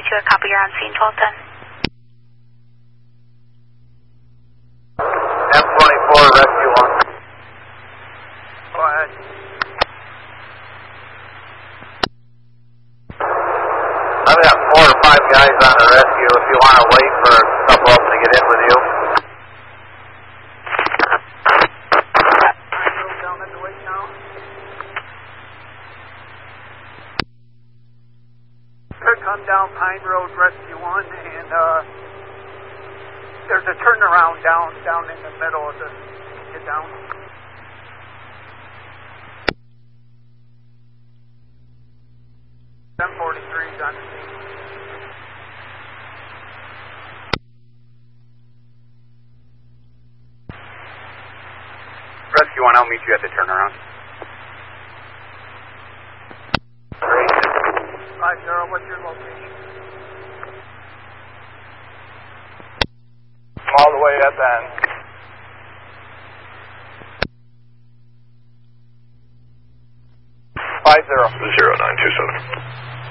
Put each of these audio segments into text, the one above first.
you a copy. You're on scene 1210. M24, rescue 1. Go ahead. I've got 4 or 5 guys on the rescue if you want to wait for a couple of them to get in with you. Down at the wake now. Could come down Pine Road, rescue 1, and there's a turnaround down in the middle of the get down. M43's on the scene. Rescue 1, I'll meet you at the turnaround. Great. 50, what's your location? I'm all the way at the end. 50. 0927.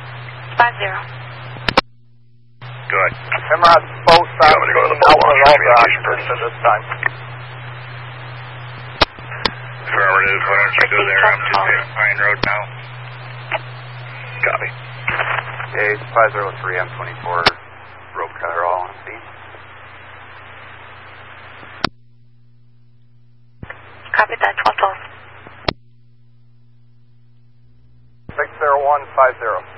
50. Good. Imran's both You want me to go to the boat launch communication for this time. Affirmative. Why don't you go there? I'm just at Pine Road now. Copy. Okay, 503 M24, rope cutter all on scene. Copy that, 1212. 60150.